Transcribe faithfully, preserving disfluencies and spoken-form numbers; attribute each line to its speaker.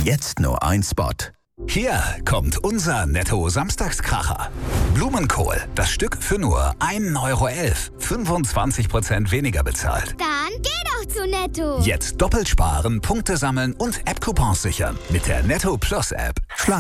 Speaker 1: Jetzt nur ein Spot.
Speaker 2: Hier kommt unser Netto-Samstagskracher. Blumenkohl, das Stück für nur ein Euro elf. fünfundzwanzig Prozent weniger bezahlt.
Speaker 3: Dann geh doch zu Netto.
Speaker 2: Jetzt doppelt sparen, Punkte sammeln und App-Coupons sichern. Mit der Netto Plus App.